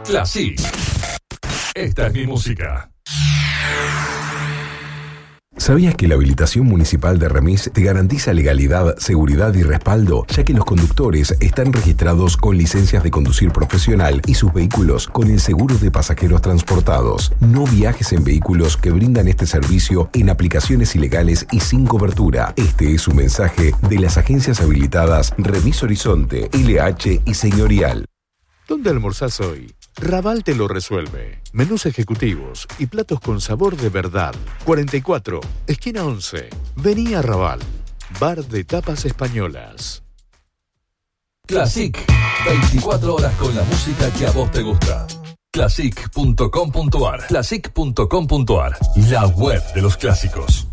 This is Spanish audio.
Classic. Esta es mi música. ¿Sabías que la habilitación municipal de Remis te garantiza legalidad, seguridad y respaldo, ya que los conductores están registrados con licencias de conducir profesional y sus vehículos con el seguro de pasajeros transportados? No viajes en vehículos que brindan este servicio en aplicaciones ilegales y sin cobertura. Este es un mensaje de las agencias habilitadas Remis Horizonte, LH y Señorial. ¿Dónde almorzás hoy? Raval te lo resuelve. Menús ejecutivos y platos con sabor de verdad. 44, esquina 11. Vení a Raval. Bar de tapas españolas. Classic. 24 horas con la música que a vos te gusta. Classic.com.ar. Classic.com.ar. La web de los clásicos.